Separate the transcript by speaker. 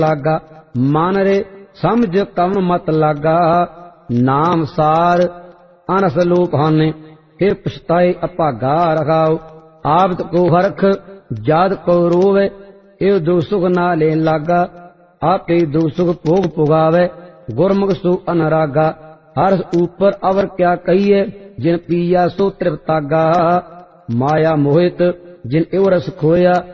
Speaker 1: लागा। मन रे समझ कवन मत लागा। नाम सार अनस लोप हाने, फिर पछताए अभागा रखाओ। आबत को हरख जाद को रोवे, एव दो सुख ना लेन लागा। आपे दो सुख भोग पुगावे, गुरमुख सो अनरागा। हर्ष ऊपर अवर क्या कहिए, जिन पिया सो तृप्तागा। माया मोहित जिन एव रस खोया,